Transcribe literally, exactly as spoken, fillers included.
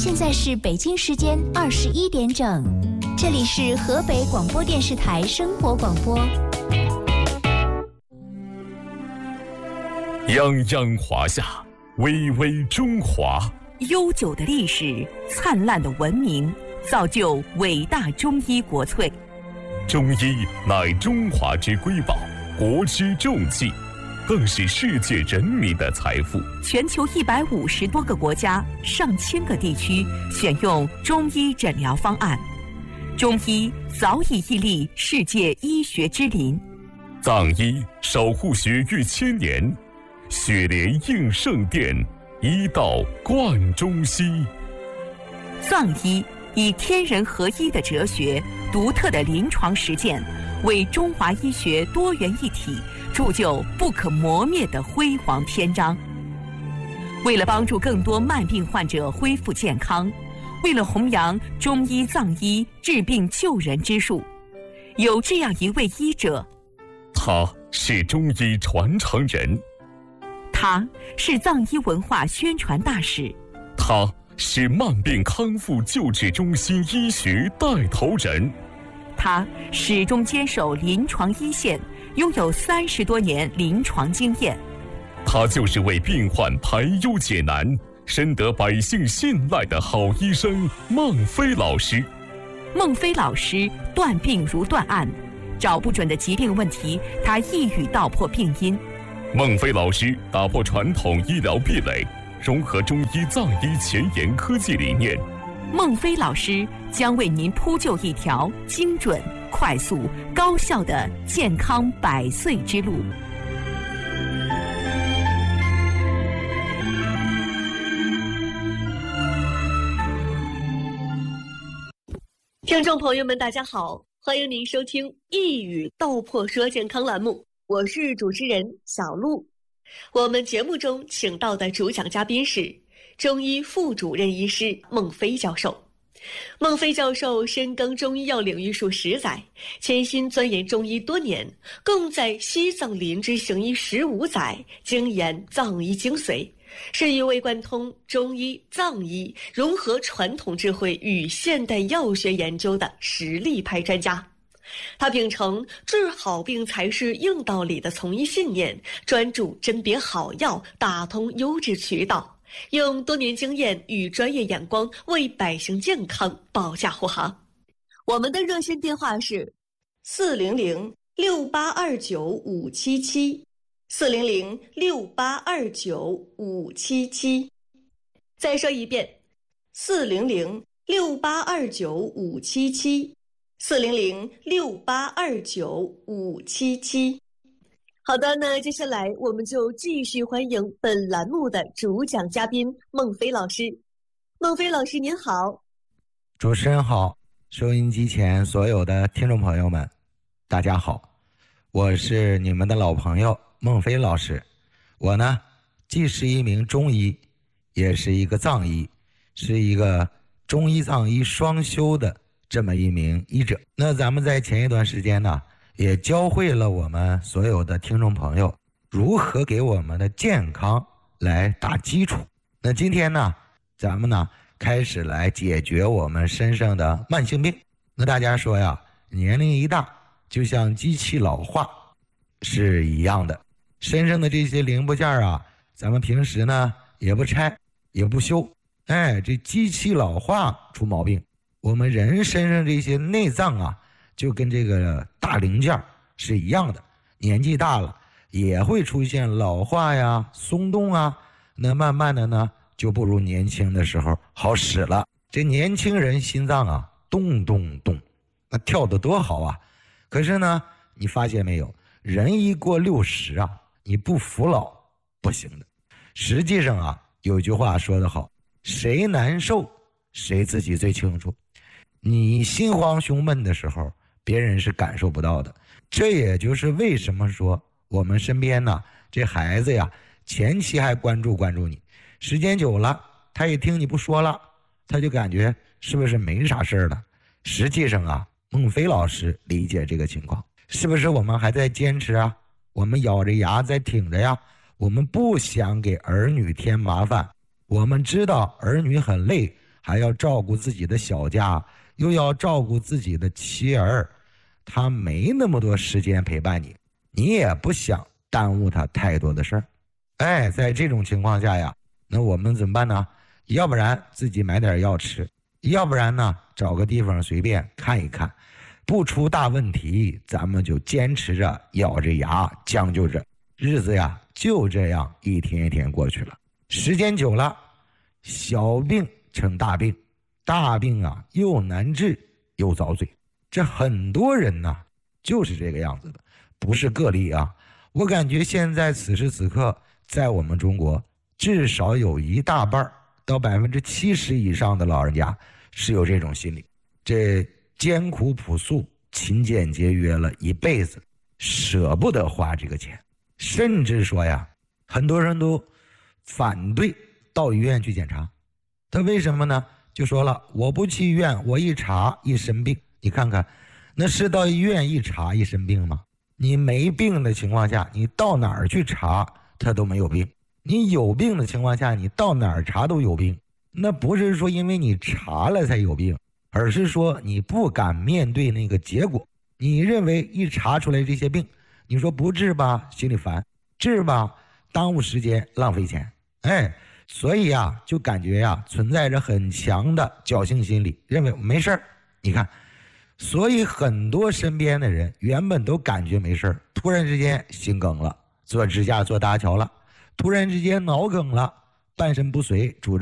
现在是北京时间二十一点整，这里是河北广播电视台生活广播。 泱泱华夏，巍巍中华。 悠久的历史，灿烂的文明，造就伟大中医国粹。 中医乃中华之瑰宝，国之重器，更是世界人民的财富。 全球一百五十多个国家、上千个地区选用中医诊疗方案，中医早已屹立世界医学之林。 藏医守护血域千年，血莲应圣殿，医道贯中西。 藏医以天人合一的哲学、独特的临床实践，为中华医学多元一体铸就不可磨灭的辉煌篇章。为了帮助更多慢病患者恢复健康，为了弘扬中医藏医治病救人之术，有这样一位医者， 他是中医传承人， 他是藏医文化宣传大使， 他是慢病康复救治中心医学带头人， 他始终坚守临床一线，拥有三十多年临床经验。 他就是为病患排忧解难、深得百姓信赖的好医生孟非老师。 孟非老师断病如断案，找不准的疾病问题，他一语道破病因。 孟非老师打破传统医疗壁垒，融合中医藏医前沿科技理念。 孟非老师将为您铺就一条精准、快速、高效的健康百岁之路。 听众朋友们，大家好，欢迎您收听《一语道破说健康》栏目，我是主持人小璐。我们节目中请到的主讲嘉宾是中医副主任医师孟非教授。孟非教授深耕中医药领域数十载，潜心钻研中医多年，共在西藏林芝行医十五载，精研藏医精髓，是一位贯通中医、藏医，融合传统智慧与现代药学研究的实力派专家。他秉承治好病才是硬道理的从医信念，专注甄别好药，打通优质渠道，用多年经验与专业眼光为百姓健康保驾护航。我们的热线电话是四零零六八二九五七七，四零零六八二九五七七。再说一遍，四零零六八二九五七七。四零零六八二九五七七。好的，那接下来我们就继续欢迎本栏目的主讲嘉宾孟非老师。孟非老师您好。 主持人好，收音机前所有的听众朋友们大家好，我是你们的老朋友孟非老师。我呢既是一名中医，也是一个藏医，是一个中医藏医双修的这么一名医者。那咱们在前一段时间呢，也教会了我们所有的听众朋友如何给我们的健康来打基础。那今天呢，咱们呢开始来解决我们身上的慢性病。那大家说呀，年龄一大，就像机器老化是一样的，身上的这些零部件啊，咱们平时呢也不拆也不修，哎，这机器老化出毛病。我们人身上这些内脏啊，就跟这个大零件是一样的，年纪大了也会出现老化呀、松动啊，那慢慢的呢就不如年轻的时候好使了。这年轻人心脏啊咚咚咚，那跳得多好啊！可是呢，你发现没有，人一过六十啊，你不服老不行的。实际上啊，有句话说得好，谁难受谁自己最清楚。你心慌胸闷的时候，别人是感受不到的。这也就是为什么说我们身边呢，这孩子呀，前期还关注关注你，时间久了，他一听你不说了，他就感觉是不是没啥事了。实际上啊，孟非老师理解这个情况，是不是我们还在坚持啊？我们咬着牙在挺着呀，我们不想给儿女添麻烦，我们知道儿女很累， 还要照顾自己的小家，又要照顾自己的妻儿，他没那么多时间陪伴你，你也不想耽误他太多的事儿。哎，在这种情况下呀，那我们怎么办呢？要不然自己买点药吃，要不然呢找个地方随便看一看，不出大问题，咱们就坚持着咬着牙将就着，日子呀就这样一天一天过去了。时间久了，小病成大病，大病啊又难治又遭罪。这很多人呢就是这个样子的，不是个例啊。我感觉现在此时此刻在我们中国至少有一大半到百分之七十以上的老人家是有这种心理，这艰苦朴素勤俭节约了一辈子，舍不得花这个钱，甚至说呀很多人都反对到医院去检查。他为什么呢？就说了，我不去医院，我一查一生病，你看看那是到医院一查一生病吗？你没病的情况下，你到哪儿去查他都没有病，你有病的情况下，你到哪儿查都有病。那不是说因为你查了才有病，而是说你不敢面对那个结果。你认为一查出来这些病，你说不治吧心里烦，治吧耽误时间浪费钱。哎，所以啊就感觉呀、啊、存在着很强的侥幸心理，认为没事儿。你看，所以很多身边的人原本都感觉没事儿，突然之间心梗了，做支架做搭桥了，突然之间脑梗了，半身不遂，拄着